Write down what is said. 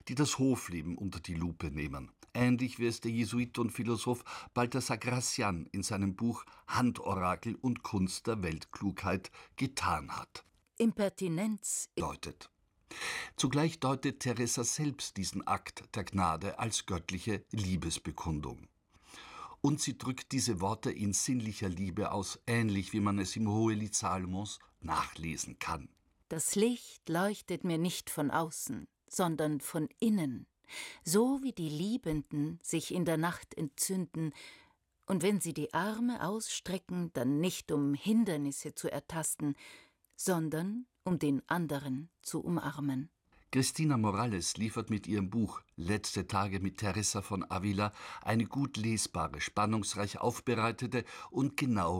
die das Hofleben unter die Lupe nehmen, ähnlich wie es der Jesuit und Philosoph Balthasar Gracian in seinem Buch Handorakel und Kunst der Weltklugheit getan hat. Impertinenz Deutet. Zugleich deutet Teresa selbst diesen Akt der Gnade als göttliche Liebesbekundung. Und sie drückt diese Worte in sinnlicher Liebe aus, ähnlich wie man es im Hohelied Salomos nachlesen kann. Das Licht leuchtet mir nicht von außen, sondern von innen, so wie die Liebenden sich in der Nacht entzünden, und wenn sie die Arme ausstrecken, dann nicht um Hindernisse zu ertasten, sondern um den anderen zu umarmen. Cristina Morales liefert mit ihrem Buch Letzte Tage mit Teresa von Ávila eine gut lesbare, spannungsreich aufbereitete und genau